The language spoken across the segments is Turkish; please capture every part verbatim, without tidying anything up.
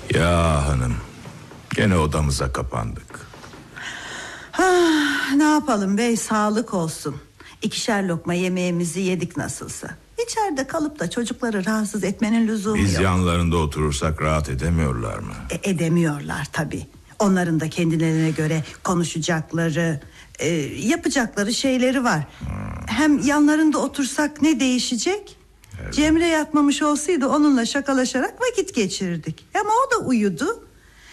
Ya hanım, gene odamıza kapandık. Ah, ne yapalım bey, sağlık olsun. İkişer lokma yemeğimizi yedik nasılsa. İçeride kalıp da çocukları rahatsız etmenin lüzumu Biz yok. yanlarında oturursak rahat edemiyorlar mı? E, edemiyorlar tabii. Onların da kendilerine göre konuşacakları, e, yapacakları şeyleri var. Hmm. Hem yanlarında otursak ne değişecek? Evet. Cemre yatmamış olsaydı onunla şakalaşarak vakit geçirirdik. Ama o da uyudu.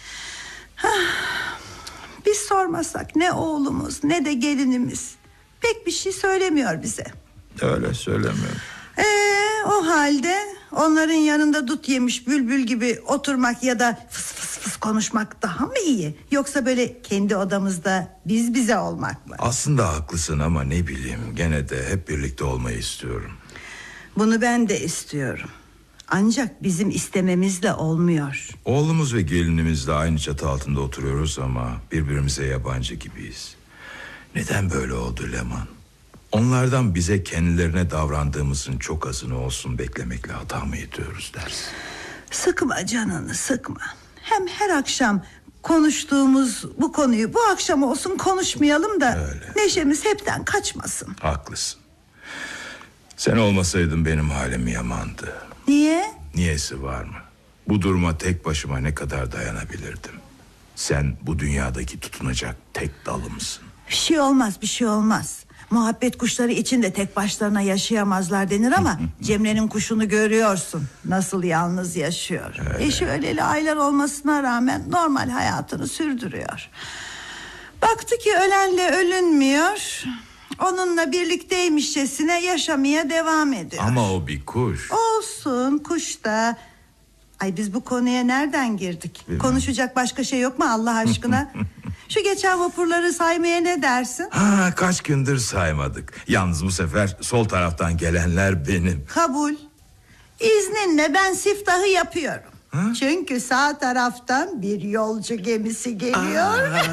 Biz sormasak ne oğlumuz ne de gelinimiz pek bir şey söylemiyor bize. Öyle söylemiyor. Ee, o halde onların yanında dut yemiş bülbül gibi oturmak ya da fıs fıs fıs konuşmak daha mı iyi? Yoksa böyle kendi odamızda biz bize olmak mı? Aslında haklısın ama ne bileyim, gene de hep birlikte olmayı istiyorum. Bunu ben de istiyorum. Ancak bizim istememizle olmuyor. Oğlumuz ve gelinimizle aynı çatı altında oturuyoruz ama birbirimize yabancı gibiyiz. Neden böyle oldu Leman? Onlardan bize kendilerine davrandığımızın çok azını olsun beklemekle hata mı ediyoruz dersin? Sıkma canını, sıkma. Hem her akşam konuştuğumuz bu konuyu bu akşam olsun konuşmayalım da öyle, neşemiz hepten kaçmasın. Haklısın. Sen olmasaydın benim halim yamandı. Niye? Niyesi var mı? Bu duruma tek başıma ne kadar dayanabilirdim? Sen bu dünyadaki tutunacak tek dalımsın. Bir şey olmaz, bir şey olmaz. Muhabbet kuşları için de tek başlarına yaşayamazlar denir ama Cemre'nin kuşunu görüyorsun. Nasıl yalnız yaşıyor. Öyle. Eşi öleli aylar olmasına rağmen normal hayatını sürdürüyor. Baktı ki ölenle ölünmüyor. Onunla birlikteymişçesine yaşamaya devam ediyor. Ama o bir kuş. Olsun, kuş da. Ay biz bu konuya nereden girdik? Bilmem. Konuşacak başka şey yok mu Allah aşkına? Şu geçen vapurları saymaya ne dersin? Ha, kaç gündür saymadık. Yalnız bu sefer sol taraftan gelenler benim. Kabul. İzninle ben siftahı yapıyorum. Ha? Çünkü sağ taraftan bir yolcu gemisi geliyor. Aa,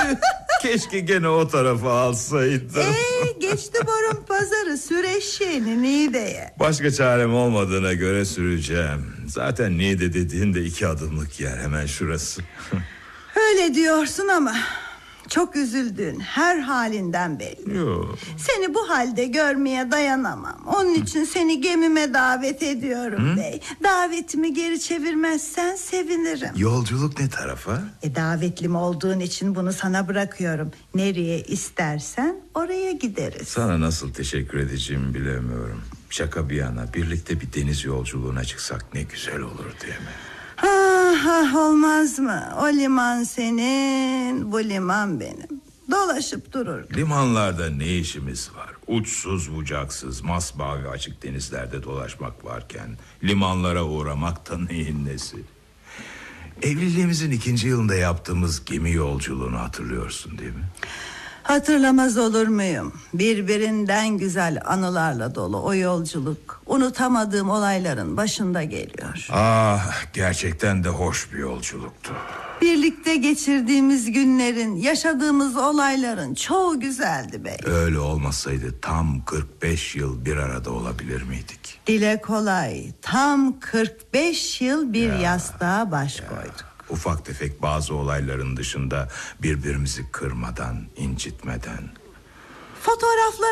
keşke gene o tarafa alsaydım. Ee, geçti borun pazarı, sür eşeğini Niğde'ye. Başka çarem olmadığına göre süreceğim. Zaten Niğde dediğin de iki adımlık yer, hemen şurası. Öyle diyorsun ama çok üzüldüğün her halinden belli. Yok. Seni bu halde görmeye dayanamam. Onun için seni gemime davet ediyorum. Hı? Bey. Davetimi geri çevirmezsen sevinirim. Yolculuk ne tarafa? E, davetlim olduğun için bunu sana bırakıyorum. Nereye istersen oraya gideriz. Sana nasıl teşekkür edeceğimi bilemiyorum. Şaka bir yana, birlikte bir deniz yolculuğuna çıksak ne güzel olur değil mi? Ah, ah, olmaz mı? O liman senin, bu liman benim. Dolaşıp durur. Limanlarda ne işimiz var? Uçsuz bucaksız masmavi açık denizlerde dolaşmak varken limanlara uğramak da neyin nesi? Evliliğimizin ikinci yılında yaptığımız gemi yolculuğunu hatırlıyorsun değil mi? Hatırlamaz olur muyum? Birbirinden güzel anılarla dolu o yolculuk unutamadığım olayların başında geliyor. Ah, gerçekten de hoş bir yolculuktu. Birlikte geçirdiğimiz günlerin, yaşadığımız olayların çoğu güzeldi bey. Öyle olmasaydı tam kırk beş yıl bir arada olabilir miydik? Dile kolay, tam kırk beş yıl bir ya, yastığa baş ya. koyduk. Ufak tefek bazı olayların dışında birbirimizi kırmadan, incitmeden. Fotoğraflar